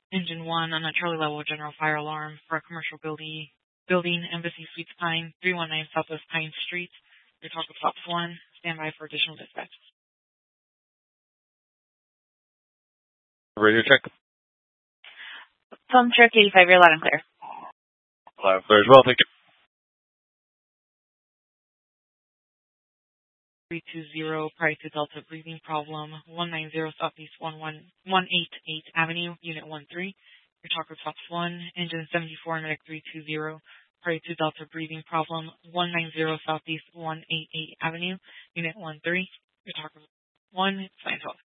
Engine 1 on a Charlie level general fire alarm for a commercial building Embassy Suites Pine, 319 Southwest Pine Street. Your talk with Ops 1. Stand by for additional dispatch. Radio check. Phone check 85, you're loud and clear. Loud and clear as well, thank you. 320 prior to Delta breathing problem, 190 Southeast 188 Avenue, Unit 13. Your talk with Ops 1. Engine 74, medic 320 prior to Delta breathing problem, 190 Southeast 188 Avenue, Unit 13. Your talk with 1, sign 12.